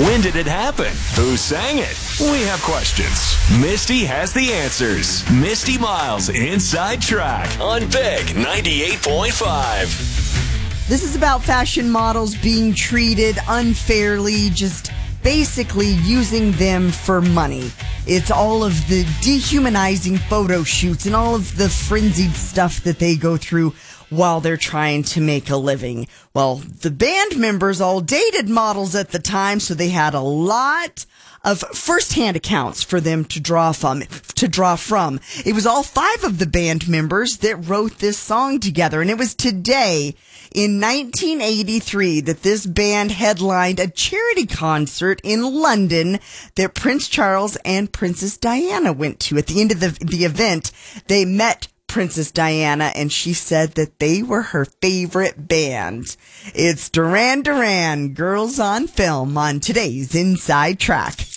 When did it happen? Who sang it? We have questions. Misty has the answers. Misty Miles Inside Track on Big 98.5. This is about fashion models being treated unfairly, just basically using them for money. It's all of the dehumanizing photo shoots and all of the frenzied stuff that they go through while they're trying to make a living. Well, the band members all dated models at the time, so they had a lot of first-hand accounts for them to draw from. It was all 5 of the band members that wrote this song together, and it was today in 1983 that this band headlined a charity concert in London that Prince Charles and Princess Diana went to. At the end of the event, they met Princess Diana, and she said that they were her favorite band. It's Duran Duran, Girls on Film, on today's Inside Track.